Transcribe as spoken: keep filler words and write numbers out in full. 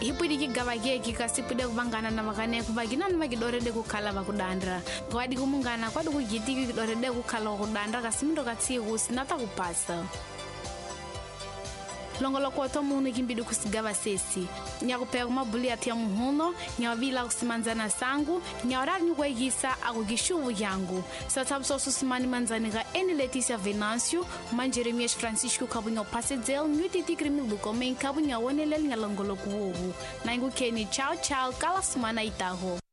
hipudi ki gavage ki kasipide kubangana na makane kubagina na magidore de kukala bakudandra kwadi kumungana kwadi kugiti ki dore de kukala kudandra kasimindo katsi kusinata kupasa longolo kwa tomu nikimbidu kusigava sesi nyakupea kumabuli atia muhuno nyawavila kusimanzana sangu nyawarari nyukwegisa akugishuvu yangu satabuso susimani manzaniga eni Leticia Venancio manjeremias Francisco kabunyo pasedzel nyutiti krimiluko men kabunyo wonelel nyalongolo kuwovu nangu keni chao chao kala sumana itaho.